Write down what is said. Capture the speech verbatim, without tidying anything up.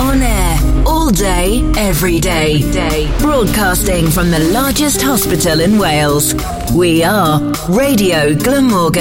On air, all day, every day. Broadcasting from the largest hospital in Wales. We are Radio Glamorgan.